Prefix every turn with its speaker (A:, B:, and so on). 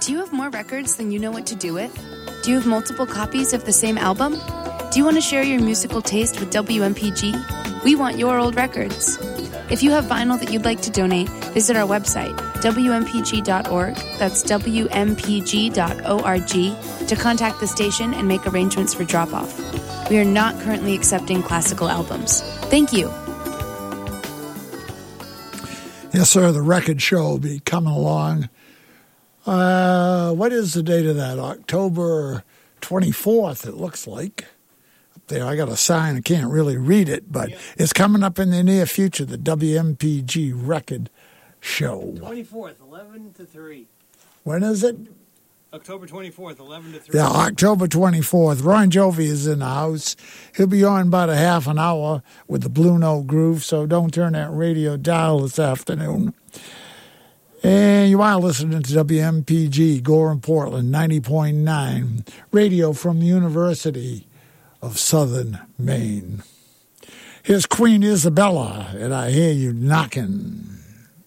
A: Do you have more records than you know what to do with? Do you have multiple copies of the same album? Do you want to share your musical taste with WMPG? We want your old records. If you have vinyl that you'd like to donate, visit our website, WMPG.org, that's WMPG.org, to contact the station and make arrangements for drop-off. We are not currently accepting classical albums. Thank you.
B: Yes, sir, the record show will be coming along. What is the date of that? October 24th, it looks like. Up there, I got a sign. I can't really read it, but it's coming up in the near future, the WMPG record show.
C: 24th, 11 to 3.
B: When is it?
C: October 24th, 11 to 3.
B: Yeah, October 24th. Ron Jovi is in the house. He'll be on about a half an hour with the Blue Note Groove, so don't turn that radio dial this afternoon. And you are listening to WMPG, Gorham, Portland, 90.9, radio from the University of Southern Maine. Here's Queen Isabella, and I hear you knocking.